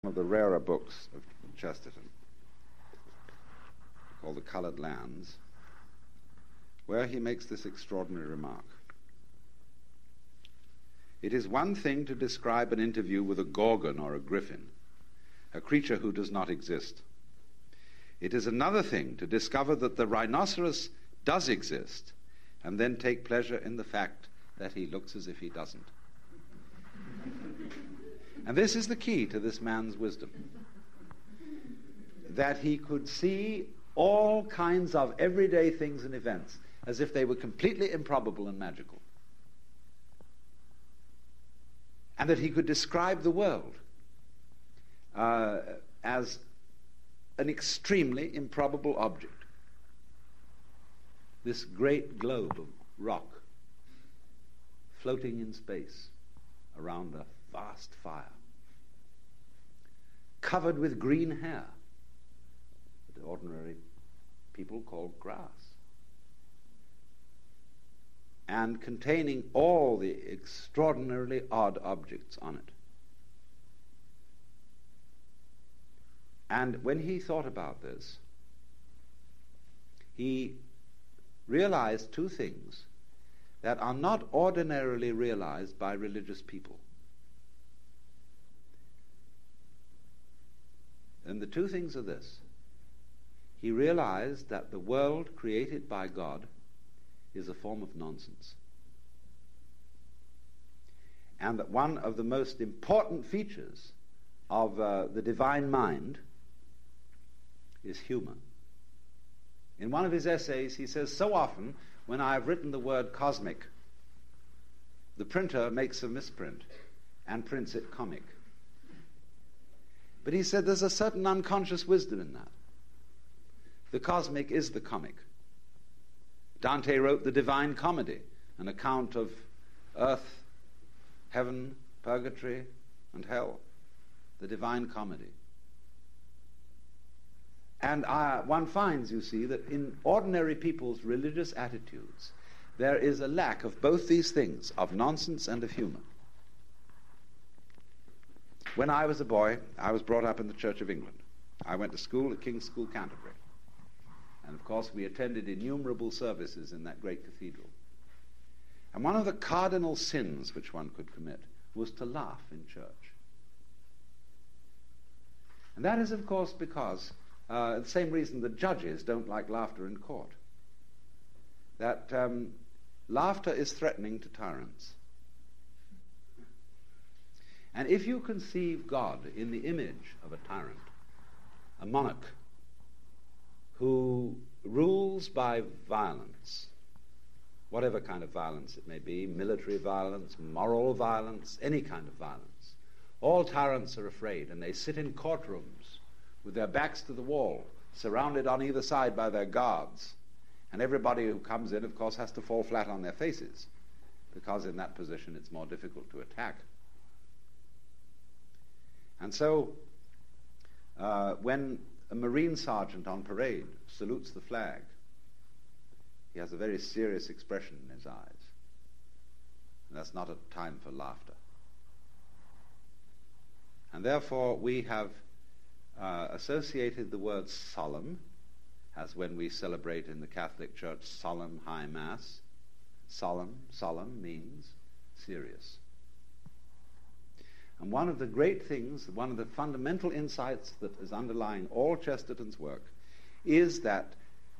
One of the rarer books of Chesterton, called The Coloured Lands, where he makes this extraordinary remark. It is one thing to describe an interview with a gorgon or a griffin, a creature who does not exist. It is another thing to discover that the rhinoceros does exist and then take pleasure in the fact that he looks as if he doesn't. And this is the key to this man's wisdom, that he could see all kinds of everyday things and events as if they were completely improbable and magical, and that he could describe the world as an extremely improbable object, this great globe of rock floating in space around a vast fire, covered with green hair that ordinary people call grass, and containing all the extraordinarily odd objects on it. And when he thought about this, he realized two things that are not ordinarily realized by religious people. And the two things are this. He realized that the world created by God is a form of nonsense, and that one of the most important features of the divine mind is humor. In one of his essays, he says, so often when I have written the word cosmic, the printer makes a misprint and prints it comic. But he said there's a certain unconscious wisdom in that. The cosmic is the comic. Dante wrote the Divine Comedy, an account of earth, heaven, purgatory, and hell. The Divine Comedy. And one finds, you see, that in ordinary people's religious attitudes, there is a lack of both these things, of nonsense and of humor. When I was a boy, I was brought up in the Church of England. I went to school at King's School, Canterbury. And of course, we attended innumerable services in that great cathedral. And one of the cardinal sins which one could commit was to laugh in church. And that is, of course, because the same reason the judges don't like laughter in court. That laughter is threatening to tyrants. And if you conceive God in the image of a tyrant, a monarch, who rules by violence, whatever kind of violence it may be, military violence, moral violence, any kind of violence, all tyrants are afraid, and they sit in courtrooms with their backs to the wall, surrounded on either side by their guards. And everybody who comes in, of course, has to fall flat on their faces, because in that position it's more difficult to attack. And so, when a Marine sergeant on parade salutes the flag, he has a very serious expression in his eyes. And that's not a time for laughter. And therefore, we have associated the word solemn, as when we celebrate in the Catholic Church solemn high mass. Solemn means serious. And one of the great things, one of the fundamental insights that is underlying all Chesterton's work is that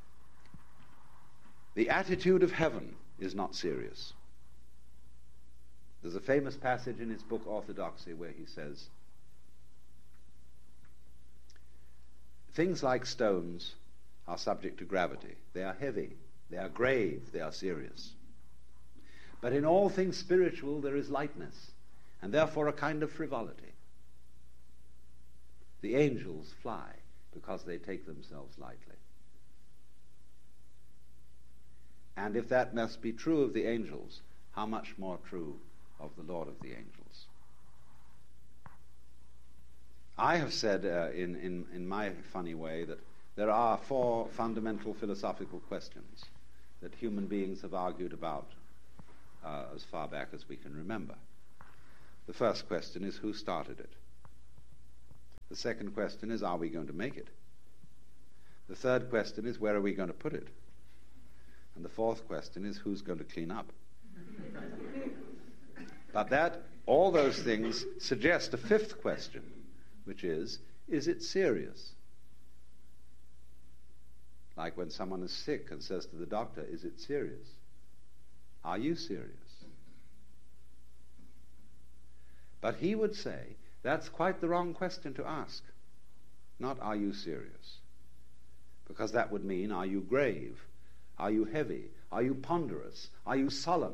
the attitude of heaven is not serious. There's a famous passage in his book Orthodoxy where he says, things like stones are subject to gravity. They are heavy, they are grave, they are serious. But in all things spiritual there is lightness, and therefore a kind of frivolity. The angels fly because they take themselves lightly. And if that must be true of the angels, how much more true of the Lord of the angels? I have said in my funny way that there are four fundamental philosophical questions that human beings have argued about as far back as we can remember. The first question is, who started it? The second question is, are we going to make it? The third question is, where are we going to put it? And the fourth question is, who's going to clean up? But all those things suggest a fifth question, which is it serious? Like when someone is sick and says to the doctor, is it serious? Are you serious? But he would say, that's quite the wrong question to ask. Not, are you serious? Because that would mean, are you grave? Are you heavy? Are you ponderous? Are you solemn?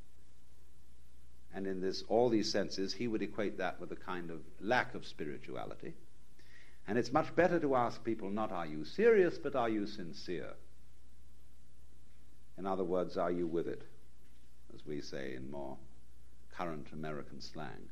And in all these senses, he would equate that with a kind of lack of spirituality. And it's much better to ask people not, are you serious, but are you sincere? In other words, are you with it? As we say in more current American slang.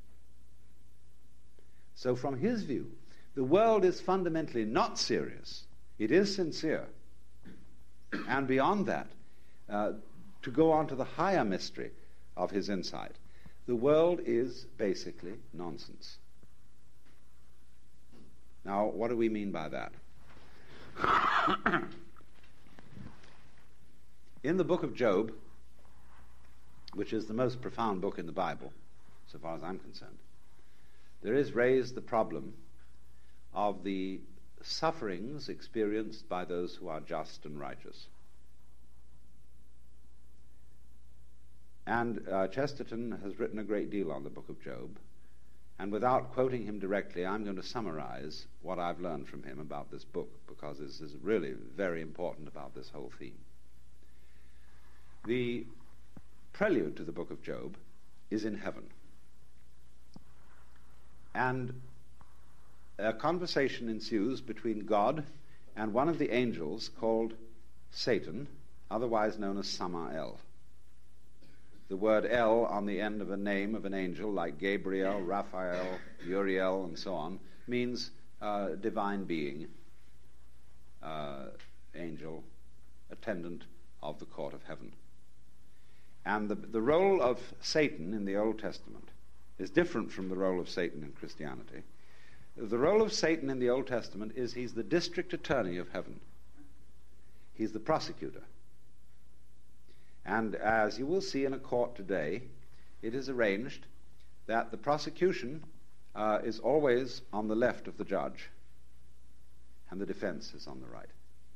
So from his view, the world is fundamentally not serious. It is sincere. And beyond that, to go on to the higher mystery of his insight, the world is basically nonsense. Now, what do we mean by that? In the book of Job, which is the most profound book in the Bible, so far as I'm concerned, there is raised the problem of the sufferings experienced by those who are just and righteous. And Chesterton has written a great deal on the book of Job, and without quoting him directly, I'm going to summarize what I've learned from him about this book, because this is really very important about this whole theme. The prelude to the book of Job is in heaven. And a conversation ensues between God and one of the angels called Satan, otherwise known as Samael. The word El on the end of a name of an angel like Gabriel, Raphael, Uriel, and so on, means divine being, angel, attendant of the court of heaven. And the role of Satan in the Old Testament is different from the role of Satan in Christianity. The role of Satan in the Old Testament is he's the district attorney of heaven. He's the prosecutor. And as you will see in a court today, it is arranged that the prosecution is always on the left of the judge, and the defense is on the right.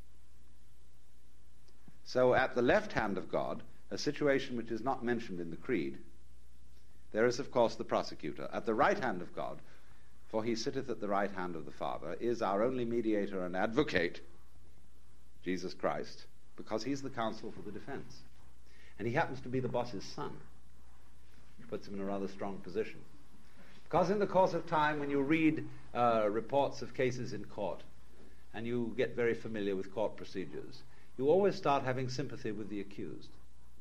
So at the left hand of God, a situation which is not mentioned in the creed, there is, of course, the prosecutor. At the right hand of God, for he sitteth at the right hand of the Father, is our only mediator and advocate, Jesus Christ, because he's the counsel for the defense. And he happens to be the boss's son, which puts him in a rather strong position. Because in the course of time, when you read reports of cases in court, and you get very familiar with court procedures, you always start having sympathy with the accused.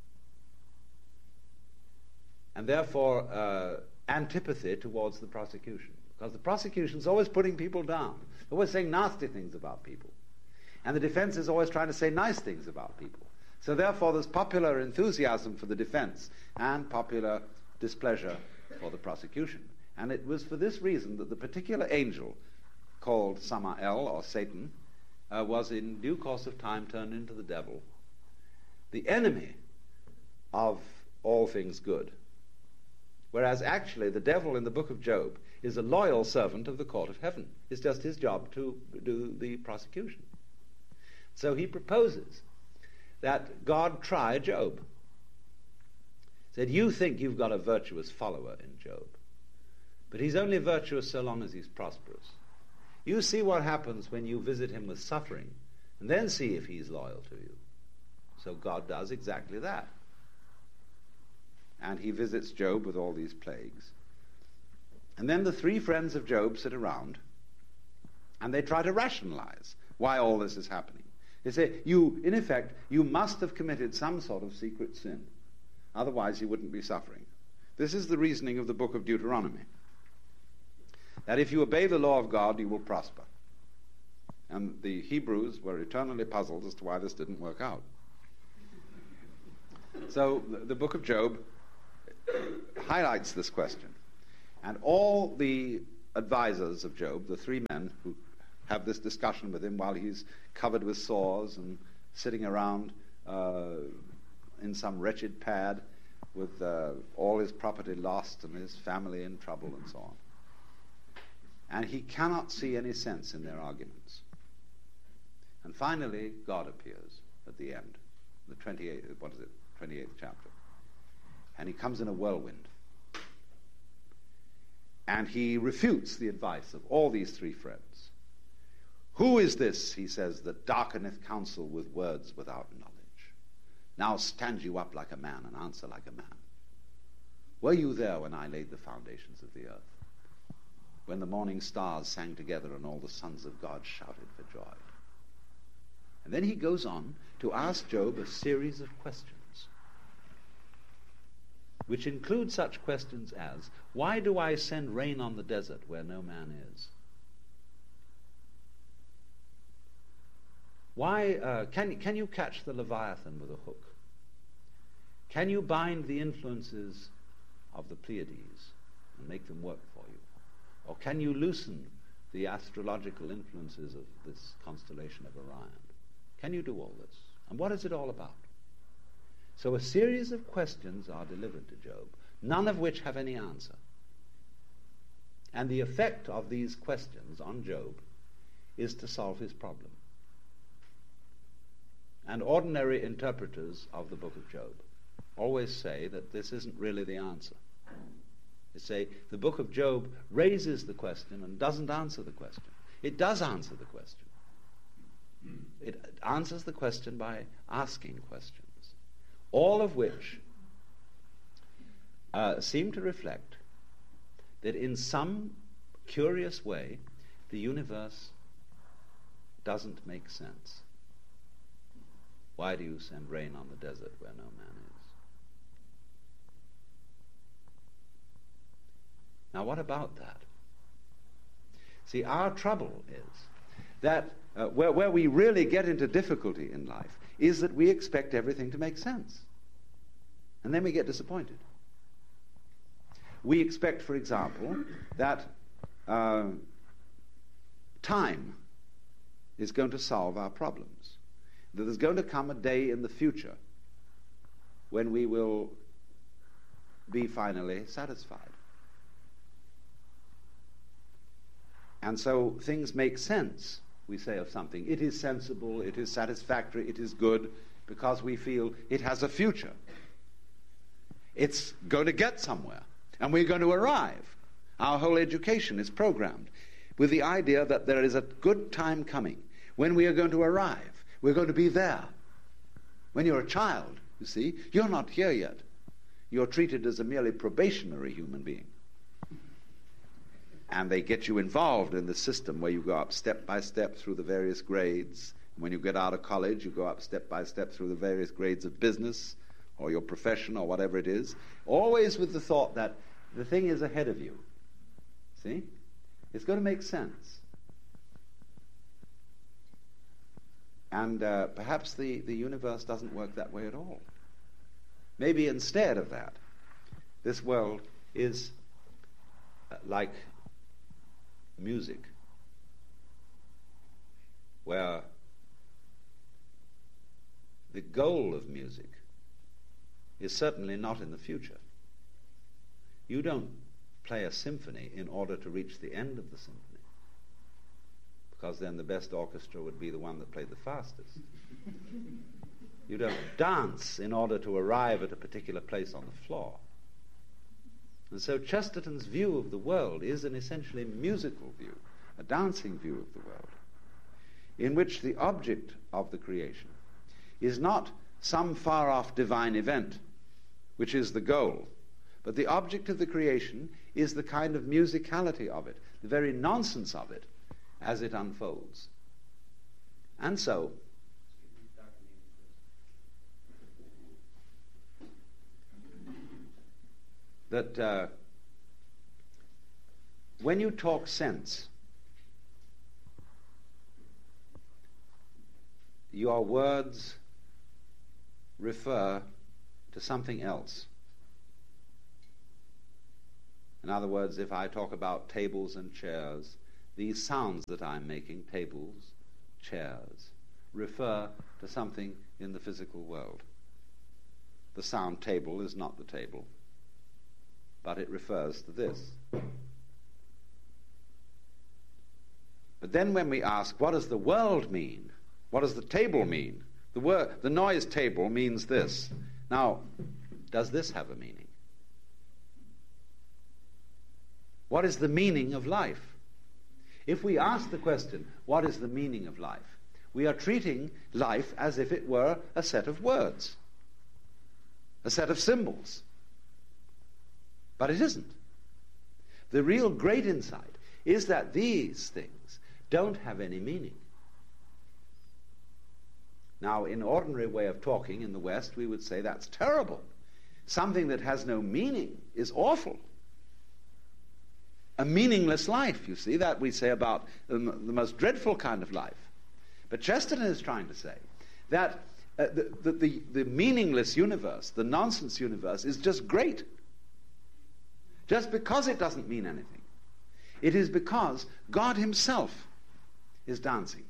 And therefore antipathy towards the prosecution. Because the prosecution is always putting people down, always saying nasty things about people. And the defense is always trying to say nice things about people. So therefore there's popular enthusiasm for the defense and popular displeasure for the prosecution. And it was for this reason that the particular angel called Samael, or Satan, was in due course of time turned into the devil, the enemy of all things good. Whereas actually the devil in the book of Job is a loyal servant of the court of heaven. It's just his job to do the prosecution. So he proposes that God try Job. Said, you think you've got a virtuous follower in Job, but he's only virtuous so long as he's prosperous. You see what happens when you visit him with suffering, and then see if he's loyal to you. So God does exactly that. And he visits Job with all these plagues. And then the three friends of Job sit around, and they try to rationalize why all this is happening. They say, in effect, you must have committed some sort of secret sin. Otherwise, you wouldn't be suffering. This is the reasoning of the book of Deuteronomy. That if you obey the law of God, you will prosper. And the Hebrews were eternally puzzled as to why this didn't work out. So the book of Job highlights this question. And all the advisors of Job, the three men who have this discussion with him while he's covered with sores and sitting around in some wretched pad with all his property lost and his family in trouble and so on. And he cannot see any sense in their arguments. And finally, God appears at the end, the 28th chapter. And he comes in a whirlwind. And he refutes the advice of all these three friends. Who is this, he says, that darkeneth counsel with words without knowledge? Now stand you up like a man and answer like a man. Were you there when I laid the foundations of the earth? When the morning stars sang together and all the sons of God shouted for joy? And then he goes on to ask Job a series of questions, which include such questions as, why do I send rain on the desert where no man is? Why can you catch the Leviathan with a hook? Can you bind the influences of the Pleiades and make them work for you? Or can you loosen the astrological influences of this constellation of Orion? Can you do all this? And what is it all about? So a series of questions are delivered to Job, none of which have any answer. And the effect of these questions on Job is to solve his problem. And ordinary interpreters of the book of Job always say that this isn't really the answer. They say the book of Job raises the question and doesn't answer the question. It does answer the question. It answers the question by asking questions, all of which seem to reflect that in some curious way the universe doesn't make sense. Why do you send rain on the desert where no man is? Now what about that? See, our trouble is that where we really get into difficulty in life is that we expect everything to make sense. And then we get disappointed. We expect, for example, that time is going to solve our problems. That there's going to come a day in the future when we will be finally satisfied. And so things make sense, we say, of something. It is sensible, it is satisfactory, it is good, because we feel it has a future. It's going to get somewhere, and we're going to arrive. Our whole education is programmed with the idea that there is a good time coming when we are going to arrive. We're going to be there. When you're a child, you see, you're not here yet. You're treated as a merely probationary human being. And they get you involved in the system where you go up step by step through the various grades. When you get out of college, you go up step by step through the various grades of business or your profession or whatever it is, always with the thought that the thing is ahead of you. See? It's going to make sense. And perhaps the universe doesn't work that way at all. Maybe instead of that, this world is like music, where the goal of music is certainly not in the future. You don't play a symphony in order to reach the end of the symphony, because then the best orchestra would be the one that played the fastest. You don't dance in order to arrive at a particular place on the floor. And so Chesterton's view of the world is an essentially musical view, a dancing view of the world, in which the object of the creation is not some far-off divine event, which is the goal, but the object of the creation is the kind of musicality of it, the very nonsense of it, as it unfolds. And so, that when you talk sense, your words refer to something else. In other words, if I talk about tables and chairs, these sounds that I'm making, tables, chairs, refer to something in the physical world. The sound table is not the table, but it refers to this. But then when we ask, what does the world mean? What does the table mean? The noise table means this. Now, does this have a meaning? What is the meaning of life? If we ask the question, what is the meaning of life? We are treating life as if it were a set of words, a set of symbols. But it isn't. The real great insight is that these things don't have any meaning. Now, in ordinary way of talking in the West, we would say that's terrible. Something that has no meaning is awful. A meaningless life, you see, that we say about the most dreadful kind of life. But Chesterton is trying to say that the meaningless universe, the nonsense universe, is just great. Just because it doesn't mean anything. It is because God himself is dancing,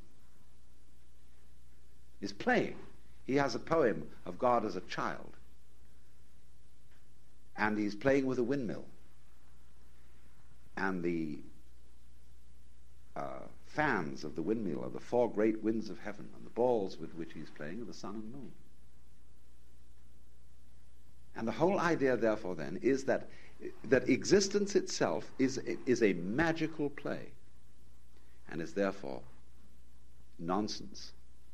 is playing. He has a poem of God as a child, and he's playing with a windmill, and the fans of the windmill are the four great winds of heaven, and the balls with which he's playing are the sun and moon. And the whole idea, therefore, then, is that existence itself is a magical play, and is therefore nonsense.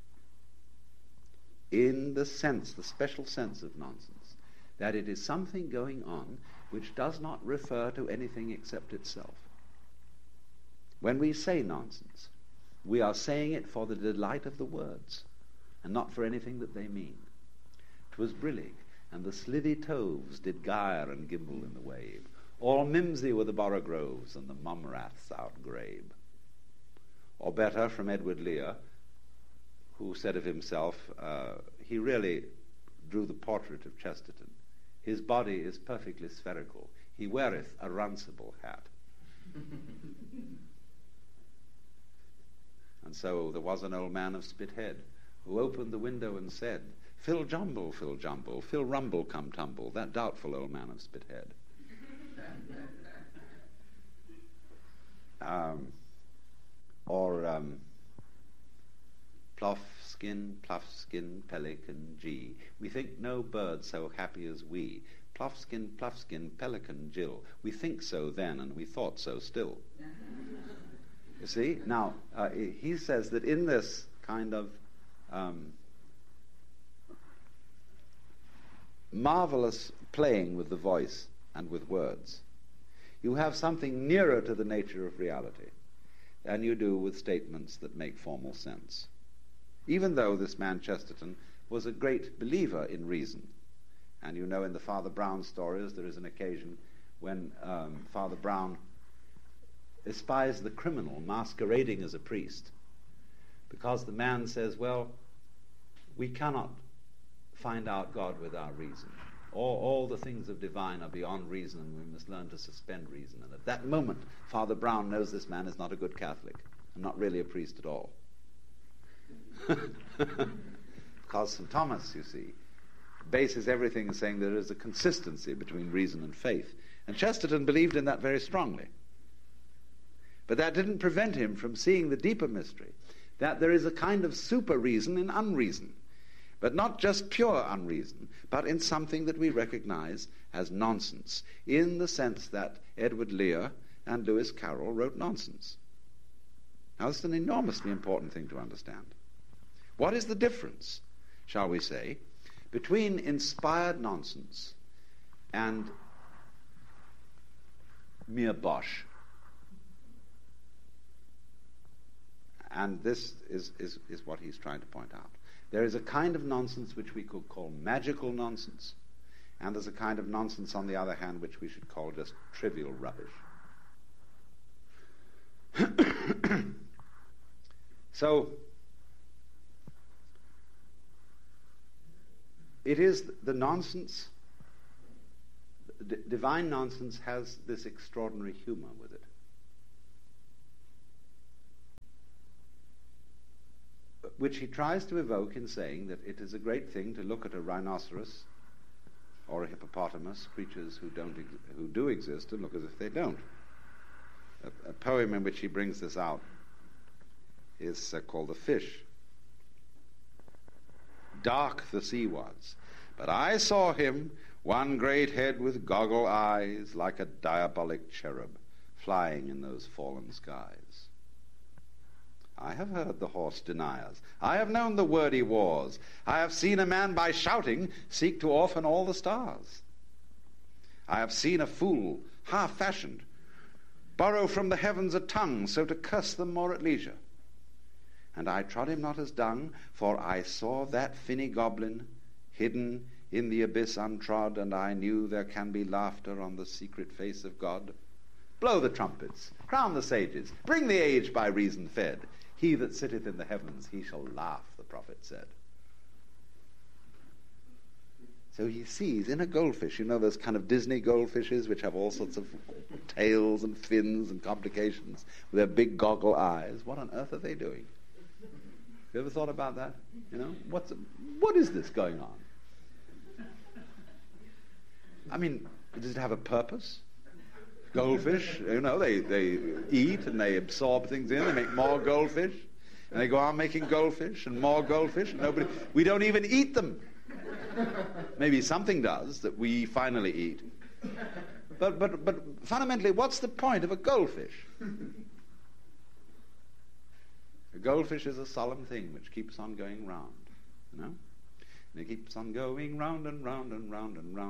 In the sense, the special sense of nonsense, that it is something going on which does not refer to anything except itself. When we say nonsense, we are saying it for the delight of the words, and not for anything that they mean. 'Twas brillig, and the slithy toves did gyre and gimble in the wave. All mimsy were the borogroves, and the mumraths outgrabe. Or better, from Edward Lear, who said of himself, he really drew the portrait of Chesterton. His body is perfectly spherical. He weareth a runcible hat. And so there was an old man of Spithead who opened the window and said, Phil Jumble, Phil Jumble, Phil Rumble come tumble, that doubtful old man of Spithead. Pluffskin, pelican, G. We think no bird so happy as we. Pluffskin, pelican, Jill. We think so then, and we thought so still. You see? Now, he says that in this kind of marvelous playing with the voice and with words, you have something nearer to the nature of reality than you do with statements that make formal sense. Even though this man Chesterton was a great believer in reason. And you know, in the Father Brown stories, there is an occasion when Father Brown espies the criminal masquerading as a priest, because the man says, well, we cannot find out God with our reason. All the things of divine are beyond reason, and we must learn to suspend reason. And at that moment, Father Brown knows this man is not a good Catholic, and not really a priest at all. Because St. Thomas, you see, bases everything in saying there is a consistency between reason and faith. And Chesterton believed in that very strongly. But that didn't prevent him from seeing the deeper mystery, that there is a kind of super reason in unreason, but not just pure unreason, but in something that we recognize as nonsense, in the sense that Edward Lear and Lewis Carroll wrote nonsense. Now, this is an enormously important thing to understand. What is the difference, shall we say, between inspired nonsense and mere bosh? And this is what he's trying to point out. There is a kind of nonsense which we could call magical nonsense, and there's a kind of nonsense, on the other hand, which we should call just trivial rubbish. So, it is the nonsense, divine nonsense has this extraordinary humor with it. Which he tries to evoke in saying that it is a great thing to look at a rhinoceros or a hippopotamus, creatures who do exist, and look as if they don't. A poem in which he brings this out is called The Fish. Dark the sea was, but I saw him, one great head with goggle eyes, like a diabolic cherub, flying in those fallen skies. I have heard the horse deniers. I have known the wordy wars. I have seen a man by shouting seek to orphan all the stars. I have seen a fool, half-fashioned, borrow from the heavens a tongue, so to curse them more at leisure. And I trod him not as dung, for I saw that finny goblin hidden in the abyss untrod, and I knew there can be laughter on the secret face of God. Blow the trumpets, crown the sages, bring the age by reason fed. He that sitteth in the heavens, he shall laugh, the prophet said. So he sees in a goldfish, you know those kind of Disney goldfishes which have all sorts of tails and fins and complications with their big goggle eyes. What on earth are they doing? You ever thought about that? You know, what is this going on? I mean, does it have a purpose? Goldfish, you know, they eat and they absorb things in, they make more goldfish, and they go on making goldfish and more goldfish, and we don't even eat them. Maybe something does that we finally eat. But fundamentally, what's the point of a goldfish? A goldfish is a solemn thing which keeps on going round, you know? And it keeps on going round and round and round and round.